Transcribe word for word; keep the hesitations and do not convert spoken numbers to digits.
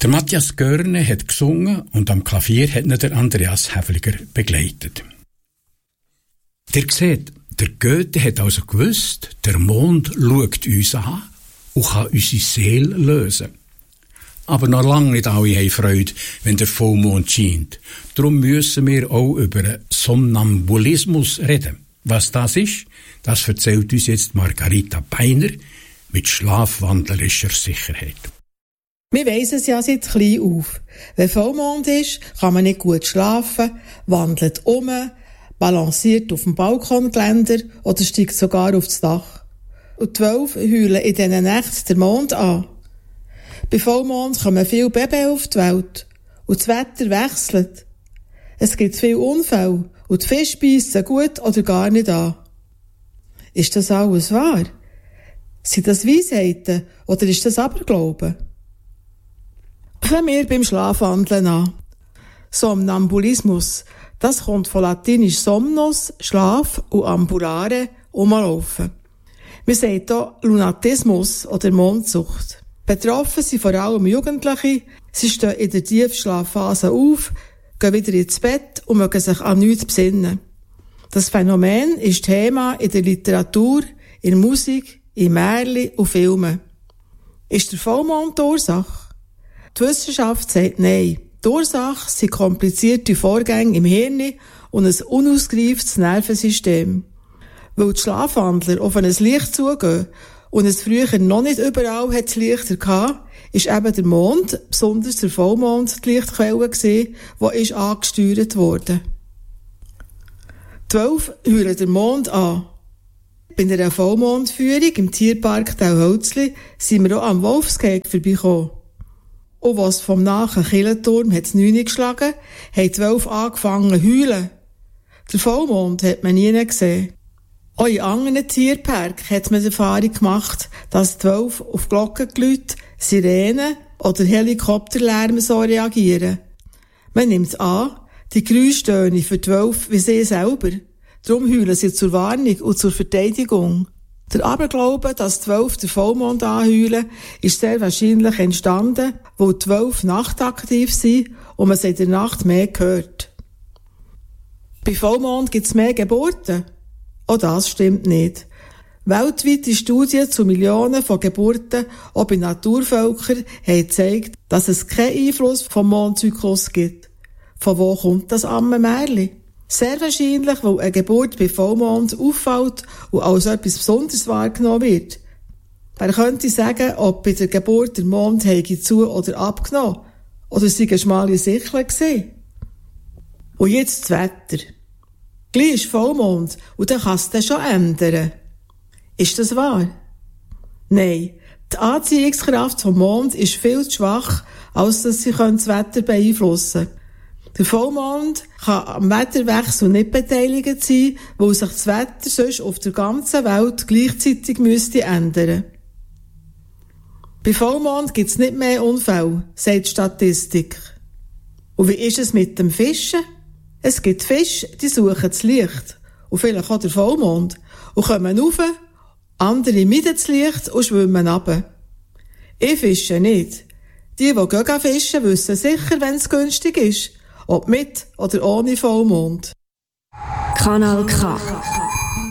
Der Matthias Görne hat gesungen und am Klavier hat ihn der Andreas Häfliger begleitet. Ihr seht, der Goethe hat also gewusst, der Mond schaut uns an und kann unsere Seele lösen. Aber noch lange nicht alle haben Freude, wenn der Vollmond scheint. Darum müssen wir auch über Somnambulismus reden. Was das ist, das erzählt uns jetzt Margarita Beiner mit schlafwandlerischer Sicherheit. Wir weiss es ja seit klein auf. Wenn Vollmond ist, kann man nicht gut schlafen, wandelt um, balanciert auf dem Balkongeländer oder steigt sogar aufs Dach. Und die Wölfe heulen in diesen Nächten den Mond an. Bei Vollmond kommen viele Babys auf die Welt und das Wetter wechselt. Es gibt viele Unfälle und die Fische beißen gut oder gar nicht an. Ist das alles wahr? Sind das Weisheiten oder ist das Aberglauben? Fangen wir beim Schlafwandeln an. Somnambulismus, das kommt von latinisch somnus, Schlaf, und ambulare, umlaufen. Wir sagen hier Lunatismus oder Mondsucht. Betroffen sind vor allem Jugendliche. Sie stehen in der Tiefschlafphase auf, gehen wieder ins Bett und mögen sich an nichts besinnen. Das Phänomen ist Thema in der Literatur, in der Musik, in Märchen und Filmen. Ist der Vollmond die Ursache? Die Wissenschaft sagt nein. Die Ursache sind komplizierte Vorgänge im Hirn und ein unausgereiftes Nervensystem. Weil die Schlafwandler auf ein Licht zugehen und es früher noch nicht überall hat Lichter gehabt, ist eben der Mond, besonders der Vollmond, die Lichtquelle gewesen, die ist angesteuert wurde. Die Wölfe heulen den Mond an. Bei einer Vollmondführung im Tierpark Tauholzli sind wir auch am Wolfsgehege vorbeigekommen. Und was vom nahen Kirchenturm hat neun geschlagen, haben die Wölfe angefangen zu heulen. Der Vollmond hat man nie gesehen. Auch in anderen Tierparks hat man die Erfahrung gemacht, dass die Wölfe auf Glockengeläute, Sirenen oder Helikopterlärm so reagieren. Man nimmt an, die Geräuschtöne für die Wölfe wie sie selber. Darum heulen sie zur Warnung und zur Verteidigung. Der Aberglaube, dass die Wölfe den Vollmond anheulen, ist sehr wahrscheinlich entstanden, weil die Wölfe nachtaktiv sind und man sie in der Nacht mehr hört. Bei Vollmond gibt es mehr Geburten. Auch das stimmt nicht. Weltweite Studien zu Millionen von Geburten, auch bei Naturvölkern, haben gezeigt, dass es keinen Einfluss vom Mondzyklus gibt. Von wo kommt das amme Märchen? Sehr wahrscheinlich, weil eine Geburt bei Vollmond auffällt und als etwas Besonderes wahrgenommen wird. Wer könnte sagen, ob bei der Geburt der Mond hätte zu- oder abgenommen? Oder sei ein schmale Sichel gewesen? Und jetzt das Wetter. Gleich ist Vollmond und dann kann es dann schon ändern. Ist das wahr? Nein, die Anziehungskraft vom Mond ist viel zu schwach, als dass sie das Wetter beeinflussen können. Der Vollmond kann am Wetterwechsel nicht beteiligt sein, weil sich das Wetter sonst auf der ganzen Welt gleichzeitig müsste ändern. Bei Vollmond gibt es nicht mehr Unfälle, sagt die Statistik. Und wie ist es mit dem Fischen? Es gibt Fische, die suchen das Licht. Und vielleicht auch der Vollmond. Und kommen rauf, andere meiden das Licht und schwimmen runter. Ich fische nicht. Die, die gehen fischen, wissen sicher, wenn es günstig ist. Ob mit oder ohne Vollmond. Kanal K.